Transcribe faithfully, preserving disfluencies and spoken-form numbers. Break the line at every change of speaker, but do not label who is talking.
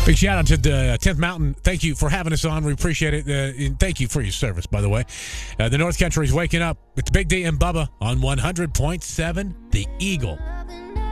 Big shout out to the tenth Mountain. Thank you for having us on. We appreciate it. Uh, and thank you for your service, by the way. Uh, the North Country is waking up with the Big D and Bubba on one hundred point seven The Eagle.